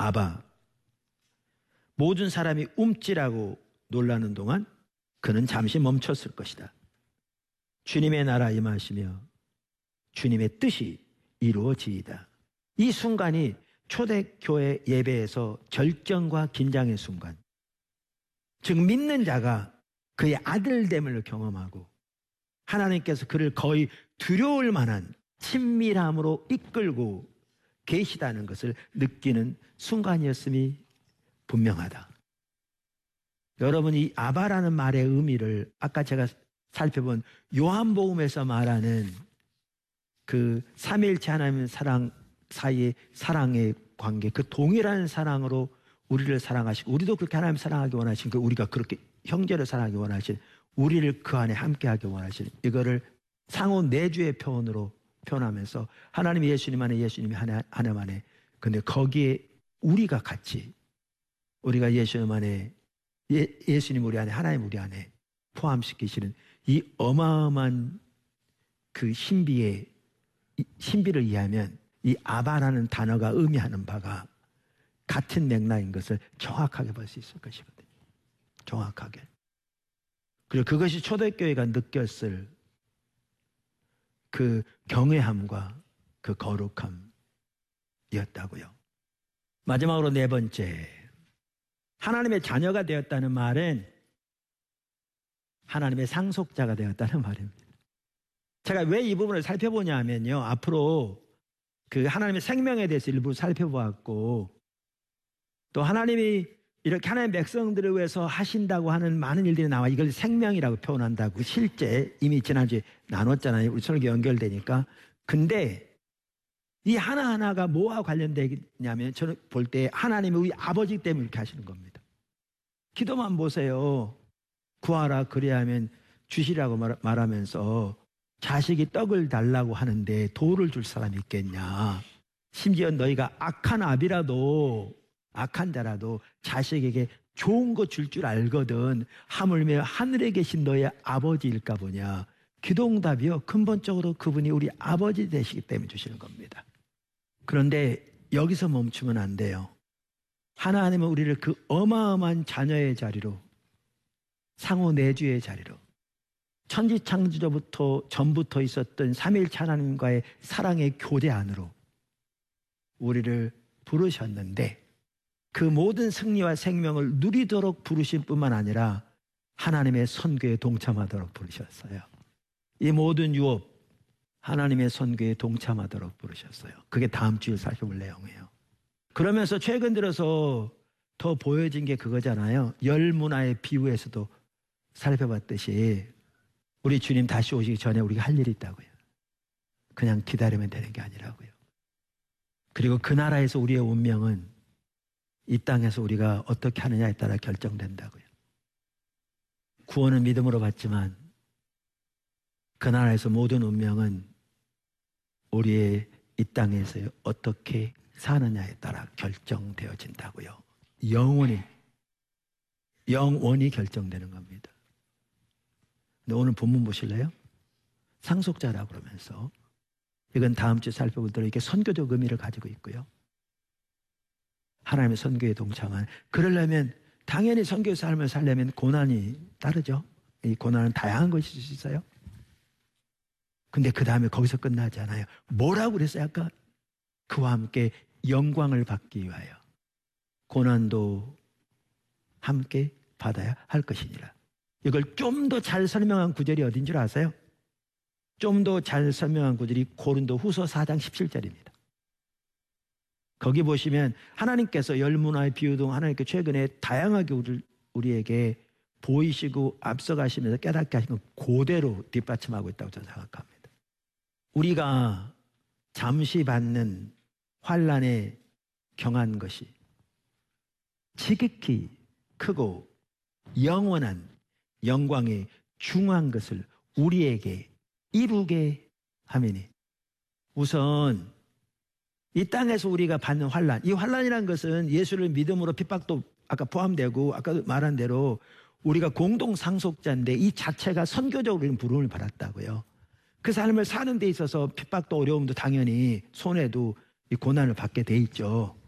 아바. 모든 사람이 움찔하고 놀라는 동안 그는 잠시 멈췄을 것이다. 주님의 나라 임하시며 주님의 뜻이 이루어지이다. 이 순간이 초대교회 예배에서 절정과 긴장의 순간, 즉 믿는 자가 그의 아들됨을 경험하고 하나님께서 그를 거의 두려울 만한 친밀함으로 이끌고 계시다는 것을 느끼는 순간이었음이 분명하다. 여러분, 이 아바라는 말의 의미를 아까 제가 살펴본 요한복음에서 말하는 그 삼위일체 하나님의 사랑 사이의 사랑의 관계, 그 동일한 사랑으로 우리를 사랑하시고 우리도 그렇게 하나님 사랑하기 원하신, 그 우리가 그렇게 형제를 사랑하기 원하신, 우리를 그 안에 함께하기 원하신, 이거를 상호 내주의 표현으로 표현하면서 하나님 예수님 안에, 예수님이 하나님 안에, 근데 거기에 우리가 같이, 우리가 예수님 안에, 예수님 우리 안에, 하나님 우리 안에 포함시키시는 이 어마어마한 그 신비를 이해하면 이 아바라는 단어가 의미하는 바가 같은 맥락인 것을 정확하게 볼 수 있을 것이거든요. 정확하게. 그리고 그것이 초대교회가 느꼈을 그 경외함과 그 거룩함이었다고요. 마지막으로 네 번째, 하나님의 자녀가 되었다는 말은 하나님의 상속자가 되었다는 말입니다. 제가 왜 이 부분을 살펴보냐면요, 앞으로 그 하나님의 생명에 대해서 일부 살펴보았고, 또 하나님이 이렇게 하나님의 백성들을 위해서 하신다고 하는 많은 일들이 나와 이걸 생명이라고 표현한다고 실제 이미 지난주에 나눴잖아요. 우리 설교 연결되니까. 근데 이 하나하나가 뭐와 관련되냐면 저는 볼 때 하나님이 우리 아버지 때문에 이렇게 하시는 겁니다. 기도만 보세요. 구하라 그리하면 주시라고 말하면서 자식이 떡을 달라고 하는데 돌을 줄 사람이 있겠냐. 심지어 너희가 악한 아비라도, 악한 자라도 자식에게 좋은 거 줄 줄 알거든. 하물며 하늘에 계신 너의 아버지일까 보냐. 기도응답이요, 근본적으로 그분이 우리 아버지 되시기 때문에 주시는 겁니다. 그런데 여기서 멈추면 안 돼요. 하나님은 우리를 그 어마어마한 자녀의 자리로, 상호 내주의 자리로, 천지창조부터 전부터 있었던 삼위일체 하나님과의 사랑의 교제 안으로 우리를 부르셨는데, 그 모든 승리와 생명을 누리도록 부르신 뿐만 아니라 하나님의 선교에 동참하도록 부르셨어요. 이 모든 유업, 하나님의 선교에 동참하도록 부르셨어요. 그게 다음 주에 살펴볼 내용이에요. 그러면서 최근 들어서 더 보여진 게 그거잖아요. 열 문화의 비유에서도 살펴봤듯이 우리 주님 다시 오시기 전에 우리가 할 일이 있다고요. 그냥 기다리면 되는 게 아니라고요. 그리고 그 나라에서 우리의 운명은 이 땅에서 우리가 어떻게 하느냐에 따라 결정된다고요. 구원은 믿음으로 받지만 그 나라에서 모든 운명은 우리의 이 땅에서 어떻게 사느냐에 따라 결정되어진다고요. 영원히 결정되는 겁니다. 근데 오늘 본문 보실래요? 상속자라고 그러면서, 이건 다음 주에 살펴보도록 이게 선교적 의미를 가지고 있고요. 하나님의 선교에 동참한, 그러려면 당연히 선교 삶을 살려면 고난이 따르죠. 이 고난은 다양한 것이 있을 수 있어요. 근데 그 다음에 거기서 끝나지 않아요. 뭐라고 그랬어요 아까? 그와 함께 영광을 받기 위하여 고난도 함께 받아야 할 것이니라. 이걸 좀 더 잘 설명한 구절이 어딘 줄 아세요? 좀 더 잘 설명한 구절이 고린도 후서 4장 17절입니다. 거기 보시면 하나님께서 열문화의 비유 등 하나님께 최근에 다양하게 우리에게 보이시고 앞서가시면서 깨닫게 하신 건 그대로 뒷받침하고 있다고 저는 생각합니다. 우리가 잠시 받는 환난에 경한 것이 지극히 크고 영원한 영광의 중요한 것을 우리에게 이루게 하매니, 우선 이 땅에서 우리가 받는 환난, 이 환난이라는 것은 예수를 믿음으로 핍박도 아까 포함되고 아까 말한 대로 우리가 공동 상속자인데 이 자체가 선교적으로 부름을 받았다고요. 그 삶을 사는 데 있어서 핍박도 어려움도 당연히 손해도 이 고난을 받게 돼 있죠.